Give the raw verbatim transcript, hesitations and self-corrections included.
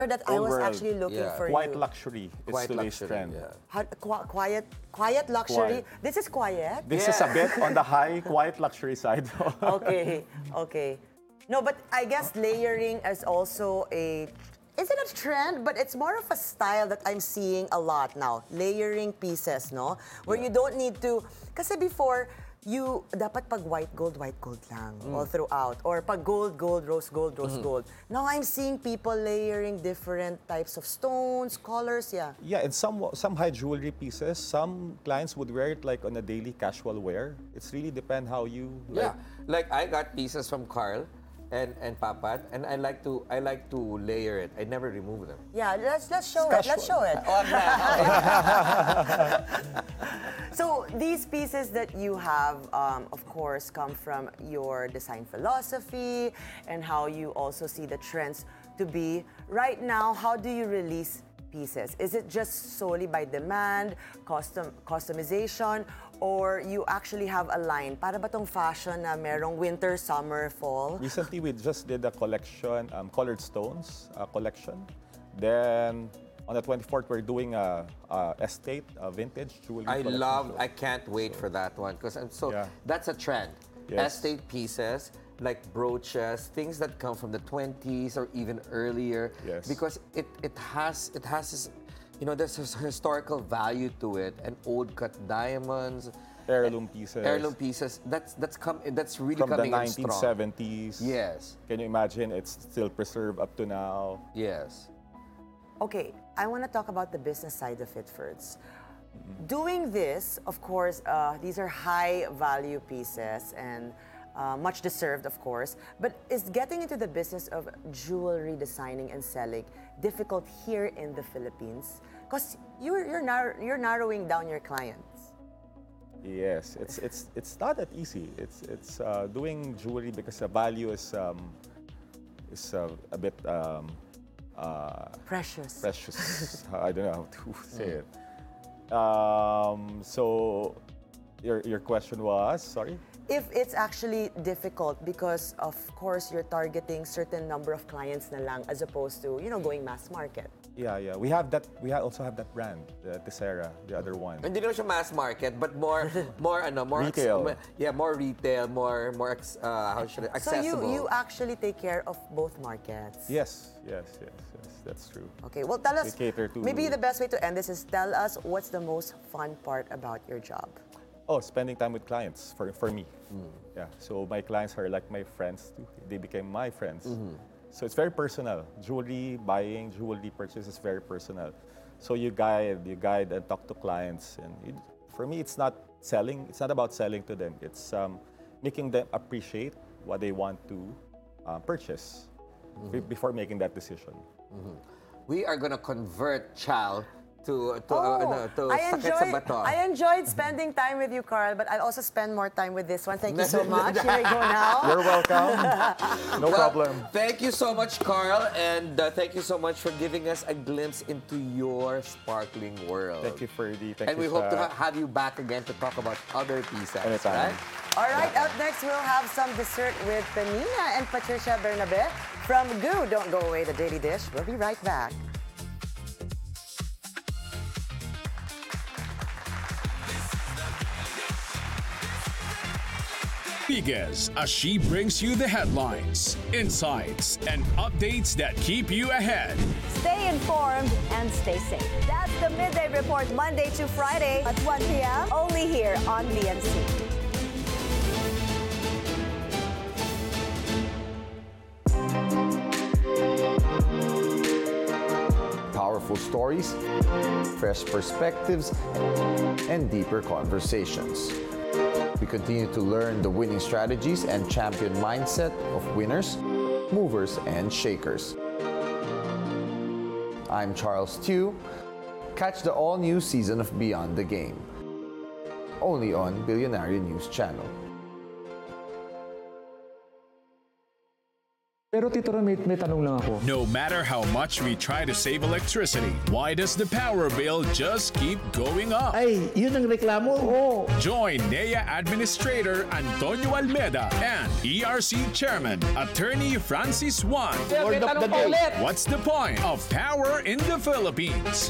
that I Old was world. actually looking Yeah. for Quiet you. luxury. It's Quite today's luxury, trend. yeah. How- qui- quiet, quiet luxury. Quiet. This is quiet. This is a Yeah. bit on the high, quiet luxury side. Okay, okay. No, but I guess layering is also a, isn't a trend, but it's more of a style that I'm seeing a lot now. Layering pieces, no? Where you don't need to, kasi before, you, dapat pag white gold, white gold lang, all throughout. Or pag gold, gold, rose gold, rose gold. Now I'm seeing people layering different types of stones, colors, yeah. Yeah, and some some high jewelry pieces, some clients would wear it like on a daily casual wear. It's really depend how you like. Yeah, like I got pieces from Carl and and Papad, and I like to I like to layer it. I never remove them. Yeah, let's let's show it. Let's show it. Oh, So these pieces that you have, um, of course, come from your design philosophy and how you also see the trends to be. Right now, how do you release pieces? Is it just solely by demand, custom customization, or you actually have a line? Para ba tong fashion na merong winter, summer, fall? Recently, we just did a collection, um, colored stones uh, collection. Then on the twenty-fourth, we're doing a, a estate, a vintage jewelry. I collection love. show. I can't wait for that one because I'm so. Yeah. That's a trend. Yes. Estate pieces like brooches, things that come from the twenties or even earlier. Yes. Because it it has it has this, you know, there's this historical value to it, and old cut diamonds, Heirloom pieces. heirloom pieces. That's that's come. That's really From the coming in nineteen strong. seventies. Yes. Can you imagine? It's still preserved up to now. Yes. Okay, I want to talk about the business side of it first. Doing this, of course, uh, these are high value pieces and uh, much deserved, of course. But is getting into the business of jewelry designing and selling difficult here in the Philippines? Because you're you're, nar- you're narrowing down your clients. Yes, it's it's it's not that easy. It's it's uh, doing jewelry because the value is um, is uh, a bit um, uh, Precious. precious. I don't know how to say it. Um, so your your question was sorry. If it's actually difficult because, of course, you're targeting certain number of clients na lang as opposed to, you know, going mass market. Yeah, yeah. We have that. We ha- also have that brand, the Tessera, the other one. Hindi naman siya mass market, but more, more ano, more ex- Retail. yeah, more retail, more, more ex- uh, how should I, So accessible. you, you actually take care of both markets. Yes, yes, yes, yes. That's true. Okay, well, tell us, We cater to- maybe the best way to end this is tell us what's the most fun part about your job. Oh, spending time with clients for for me. Yeah. So my clients are like my friends too. They became my friends. So it's very personal. Jewelry buying, jewelry purchase is very personal. So you guide, you guide and talk to clients. And it, for me, it's not selling. It's not about selling to them. It's um, making them appreciate what they want to uh, purchase be- before making that decision. We are gonna convert Chal to to Oh, uh, ano, to I sakit sa enjoyed, bato. I enjoyed spending time with you, Carl, but I'll also spend more time with this one. Thank you so much. Here I go now. You're welcome. No Well, problem. Thank you so much, Carl, and uh, thank you so much for giving us a glimpse into your sparkling world. Thank you, Ferdy. Thank and you, we hope to Sa. ha- have you back again to talk about other pieces. Anytime. Right? All right, up next, we'll have some dessert with Penina and Patricia Bernabe from Goo. Don't go away, the Daily Dish. We'll be right back. Rodriguez as she brings you the headlines, insights, and updates that keep you ahead. Stay informed and stay safe. That's the Midday Report, Monday to Friday at one p m only here on B N C. Powerful stories, fresh perspectives, and deeper conversations. We continue to learn the winning strategies and champion mindset of winners, movers, and shakers. I'm Charles Tew. Catch the all-new season of Beyond the Game, only on Billionaire News Channel. Pero Tito Ron, may, may tanong lang ako. No matter how much we try to save electricity, why does the power bill just keep going up? Ay, yun ang reklamo. Oo. Join N E A Administrator Antonio Almeda and E R C Chairman Attorney Francis Juan. Word of the day. What's the point of power in the Philippines?